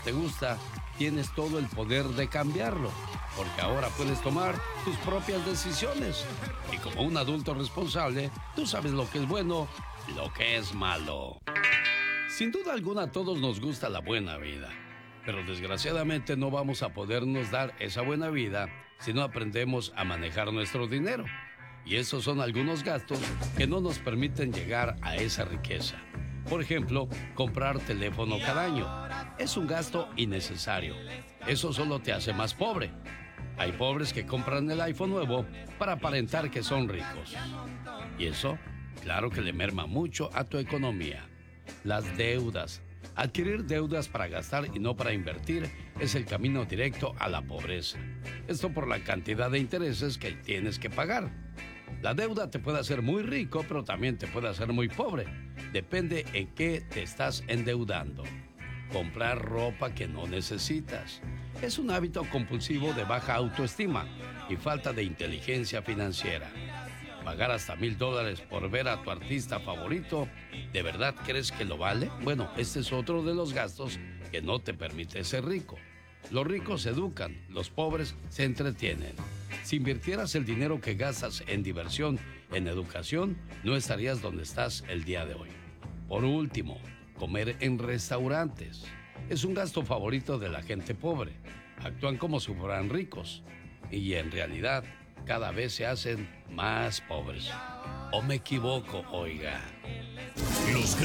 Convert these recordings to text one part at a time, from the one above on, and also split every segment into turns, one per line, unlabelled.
te gusta, tienes todo el poder de cambiarlo, porque ahora puedes tomar tus propias decisiones. Y como un adulto responsable, tú sabes lo que es bueno, lo que es malo. Sin duda alguna a todos nos gusta la buena vida, pero desgraciadamente no vamos a podernos dar esa buena vida si no aprendemos a manejar nuestro dinero. Y esos son algunos gastos que no nos permiten llegar a esa riqueza. Por ejemplo, comprar teléfono cada año. Es un gasto innecesario. Eso solo te hace más pobre. Hay pobres que compran el iPhone nuevo para aparentar que son ricos. Y eso, claro que le merma mucho a tu economía. Las deudas. Adquirir deudas para gastar y no para invertir es el camino directo a la pobreza. Esto por la cantidad de intereses que tienes que pagar. La deuda te puede hacer muy rico, pero también te puede hacer muy pobre. Depende en qué te estás endeudando. Comprar ropa que no necesitas. Es un hábito compulsivo de baja autoestima y falta de inteligencia financiera. Pagar hasta $1,000 por ver a tu artista favorito, ¿de verdad crees que lo vale? Bueno, este es otro de los gastos que no te permite ser rico. Los ricos se educan, los pobres se entretienen. Si invirtieras el dinero que gastas en diversión, en educación, no estarías donde estás el día de hoy. Por último, comer en restaurantes. Es un gasto favorito de la gente pobre. Actúan como si fueran ricos y en realidad cada vez se hacen más pobres. ¿O me equivoco, oiga?
Los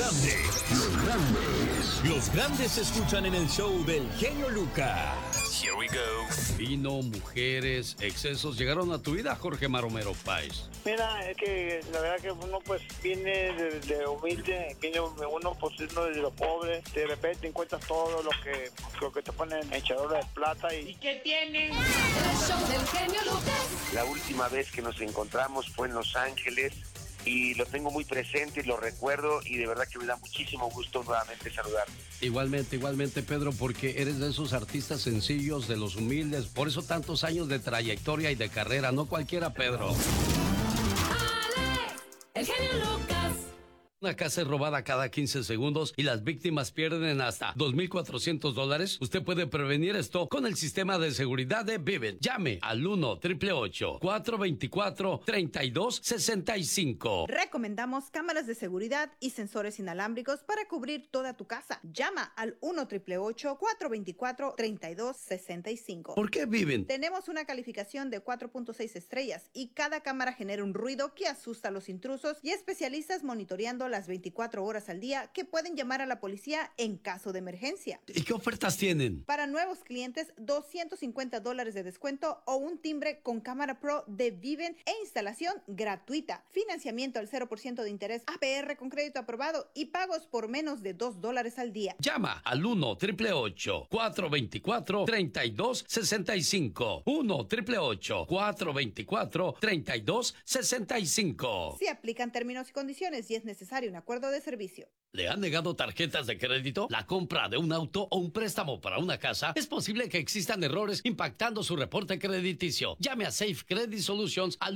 grandes se escuchan en el show del genio Lucas.
Here we go.
Vino, mujeres, excesos llegaron a tu vida, Jorge Maromero Páez.
Mira, es que la verdad que uno pues viene de humilde, viene uno pues uno de lo pobre, de repente encuentras todo lo que te ponen en echadora de plata y...
¿Y qué tiene?
El show del genio Lucas.
La última vez que nos encontramos fue en Los Ángeles y lo tengo muy presente y lo recuerdo y de verdad que me da muchísimo gusto nuevamente saludarte.
Igualmente, Pedro, porque eres de esos artistas sencillos, de los humildes, por eso tantos años de trayectoria y de carrera, no cualquiera, Pedro.
Alex, el genio Lucas.
Una casa es robada cada 15 segundos y las víctimas pierden hasta $2,400. Usted puede prevenir esto con el sistema de seguridad de Vivint. Llame al 1-888-424-3265.
Recomendamos cámaras de seguridad y sensores inalámbricos para cubrir toda tu casa. Llama al 1-888-424-3265.
¿Por qué Vivint?
Tenemos una calificación de 4.6 estrellas y cada cámara genera un ruido que asusta a los intrusos y especialistas monitoreando las 24 horas al día que pueden llamar a la policía en caso de emergencia.
¿Y qué ofertas tienen?
Para nuevos clientes, $250 de descuento o un timbre con cámara pro de Vivint e instalación gratuita. Financiamiento al 0% de interés, APR con crédito aprobado y pagos por menos de $2 al día.
Llama al 1-888-424-3265. 1-888-424-3265.
Se aplican términos y condiciones y es necesario un acuerdo de servicio.
¿Le han negado tarjetas de crédito? ¿La compra de un auto o un préstamo para una casa? Es posible que existan errores impactando su reporte crediticio. Llame a Safe Credit Solutions al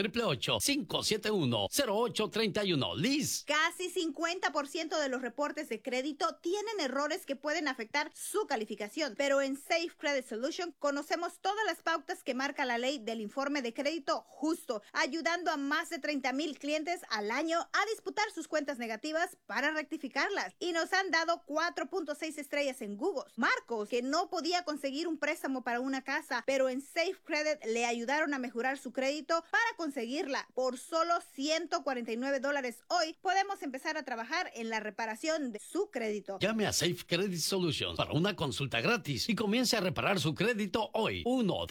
1-888-571-0831. Liz.
Casi 50% de los reportes de crédito tienen errores que pueden afectar su calificación, pero en Safe Credit Solutions conocemos todas las pautas que marca la ley del informe de crédito justo, ayudando a más de 30,000 clientes al año a disputar sus cuentas negativas para rectificarlas. Y nos han dado 4.6 estrellas en Google. Marcos, que no podía conseguir un préstamo para una casa, pero en Safe Credit le ayudaron a mejorar su crédito para conseguirla. Por solo $149 hoy, podemos empezar a trabajar en la reparación de su crédito.
Llame a Safe Credit Solutions para una consulta gratis y comience a reparar su crédito hoy.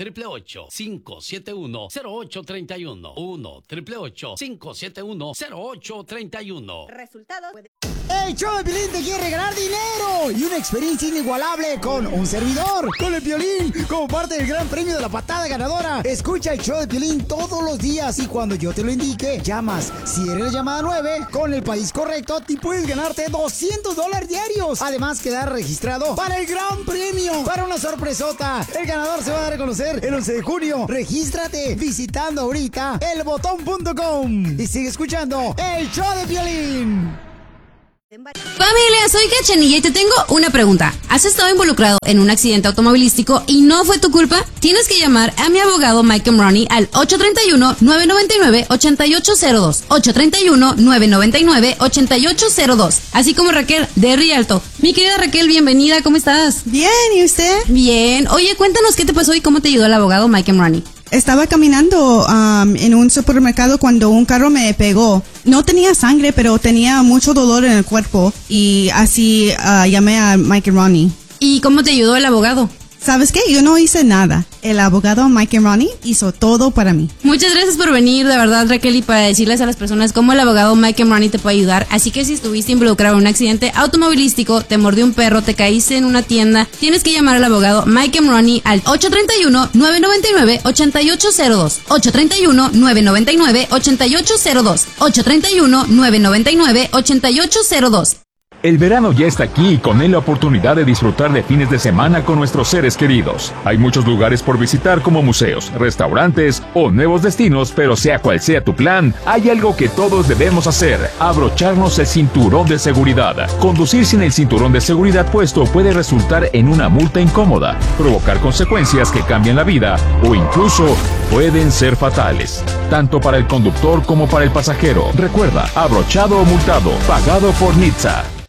1-888-571-0831. 1-888-571-0831.
Resultado.
¡El show de Piolín te quiere regalar dinero! Y una experiencia inigualable con un servidor, con el Piolín, como parte del gran premio de la patada ganadora. Escucha el show de Piolín todos los días y cuando yo te lo indique, llamas. Si eres la llamada 9, con el país correcto, y puedes ganarte $200 diarios. Además, quedar registrado para el gran premio, para una sorpresota. El ganador se va a dar a conocer el 11 de junio. Regístrate visitando ahorita elbotón.com y sigue escuchando el show de Piolín.
Familia, soy Cachanilla y te tengo una pregunta. ¿Has estado involucrado en un accidente automovilístico y no fue tu culpa? Tienes que llamar a mi abogado Mike Romney al 831-999-8802. 831-999-8802. Así como Raquel de Rialto. Mi querida Raquel, bienvenida, ¿cómo estás?
Bien, ¿y usted?
Bien. Oye, cuéntanos qué te pasó y cómo te ayudó el abogado Mike Romney.
Estaba caminando en un supermercado cuando un carro me pegó. No tenía sangre, pero tenía mucho dolor en el cuerpo y así llamé a Mike Romney.
¿Y cómo te ayudó el abogado?
¿Sabes qué? Yo no hice nada. El abogado Mike Romney hizo todo para mí.
Muchas gracias por venir, de verdad, Raquel, y para decirles a las personas cómo el abogado Mike Romney te puede ayudar. Así que si estuviste involucrado en un accidente automovilístico, te mordió un perro, te caíste en una tienda, tienes que llamar al abogado Mike Romney al 831-999-8802. 831-999-8802. 831-999-8802.
El verano ya está aquí y con él la oportunidad de disfrutar de fines de semana con nuestros seres queridos. Hay muchos lugares por visitar como museos, restaurantes o nuevos destinos, pero sea cual sea tu plan, hay algo que todos debemos hacer: abrocharnos el cinturón de seguridad. Conducir sin el cinturón de seguridad puesto puede resultar en una multa incómoda, provocar consecuencias que cambian la vida o incluso pueden ser fatales, tanto para el conductor como para el pasajero. Recuerda, abrochado o multado, pagado por NHTSA.